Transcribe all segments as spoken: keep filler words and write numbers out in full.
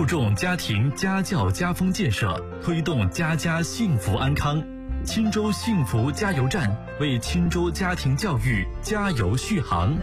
注重家庭家教家风建设，推动家家幸福安康。钦州幸福加油站为钦州家庭教育加油续航。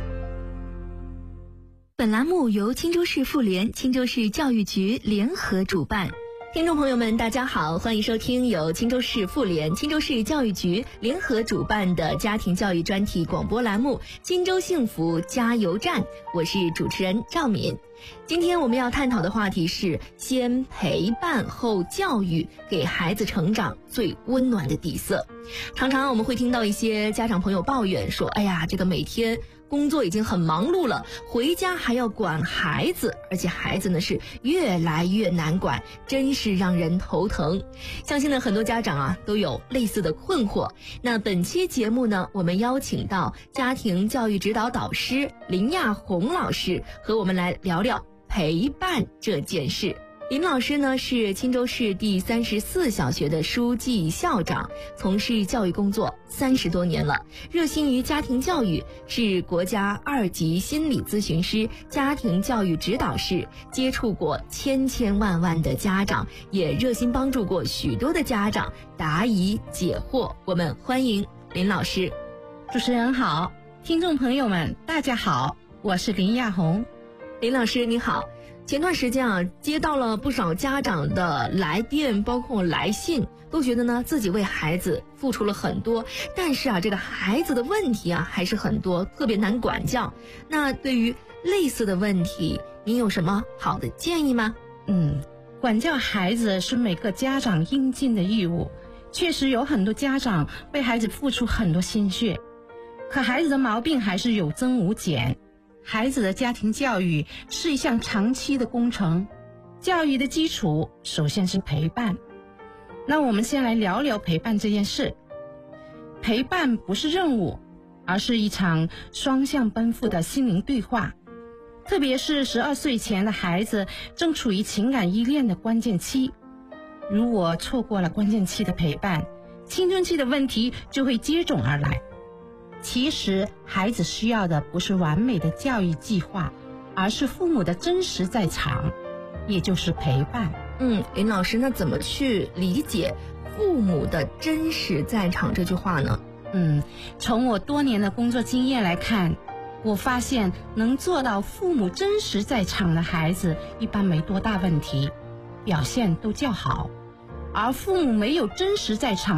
本栏目由钦州市妇联、钦州市教育局联合主办。听众朋友们，大家好，欢迎收听由钦州市妇联、钦州市教育局联合主办的家庭教育专题广播栏目《钦州幸福加油站》，我是主持人赵敏。今天我们要探讨的话题是先陪伴后教育，给孩子成长最温暖的底色。常常我们会听到一些家长朋友抱怨说，哎呀，这个每天工作已经很忙碌了，回家还要管孩子，而且孩子呢是越来越难管，真是让人头疼。相信呢很多家长啊都有类似的困惑。那本期节目呢，我们邀请到家庭教育指导导师林亚红老师和我们来聊聊陪伴这件事。林老师呢是钦州市第三十四小学的书记校长，从事教育工作三十多年了，热心于家庭教育，是国家二级心理咨询师、家庭教育指导师，接触过千千万万的家长，也热心帮助过许多的家长答疑解惑。我们欢迎林老师。 主持人好，听众朋友们大家好，我是林亚红。 林老师你好。前段时间啊，接到了不少家长的来电，包括来信，都觉得呢自己为孩子付出了很多，但是啊，这个孩子的问题啊还是很多，特别难管教。那对于类似的问题，您有什么好的建议吗？ 嗯，管教孩子是每个家长应尽的义务，确实有很多家长为孩子付出很多心血，可孩子的毛病还是有增无减。孩子的家庭教育是一项长期的工程，教育的基础首先是陪伴。那我们先来聊聊陪伴这件事。陪伴不是任务，而是一场双向奔赴的心灵对话。特别是十二岁前的孩子正处于情感依恋的关键期，如果错过了关键期的陪伴，青春期的问题就会接踵而来。其实孩子需要的不是完美的教育计划，而是父母的真实在场，也就是陪伴。 嗯，林老师，那怎么去理解父母的真实在场这句话呢？ 嗯，从我多年的工作经验来看，我发现能做到父母真实在场的孩子一般没多大问题，表现都较好，而父母没有真实在场